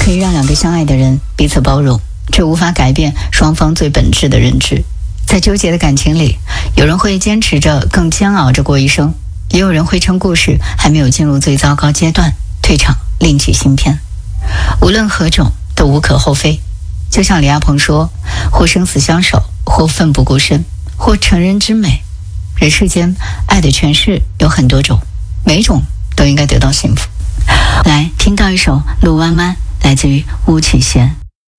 可以让两个相爱的人彼此包容，却无法改变双方最本质的认知。在纠结的感情里，有人会坚持着更煎熬着过一生，也有人会趁故事还没有进入最糟糕阶段退场另起新篇。无论何种都无可厚非。就像李亚鹏说，或生死相守，或奋不顾身，或成人之美。人世间爱的诠释有很多种，每种都应该得到幸福。来听到一首《路弯弯》，来自于巫启贤。